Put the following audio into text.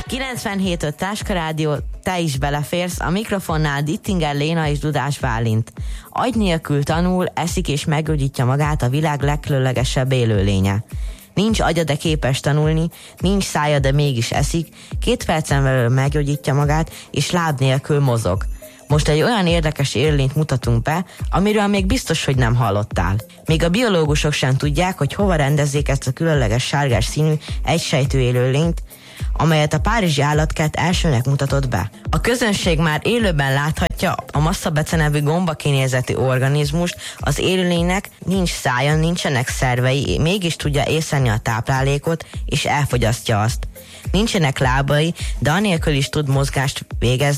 97.5 Táska Rádió, te is beleférsz, a mikrofonnál Dittinger Léna és Dudás Bálint. Agy nélkül tanul, eszik és meggyógyítja magát a világ legkülönlegesebb élőlénye. Nincs agya, de képes tanulni, nincs szája, de mégis eszik, 2 percen belül meggyógyítja magát, és láb nélkül mozog. Most egy olyan érdekes élőlényt mutatunk be, amiről még biztos, hogy nem hallottál. Még a biológusok sem tudják, hogy hova rendezzék ezt a különleges sárgás színű egysejtű élőlényt, amelyet a párizsi állatkert elsőnek mutatott be. A közönség már élőben láthatja a masszabece nevű gombakinézetű organizmust, az élőlénynek nincs szája, nincsenek szervei, mégis tudja észlelni a táplálékot, és elfogyasztja azt. Nincsenek lábai, de anélkül is tud mozgást végezni,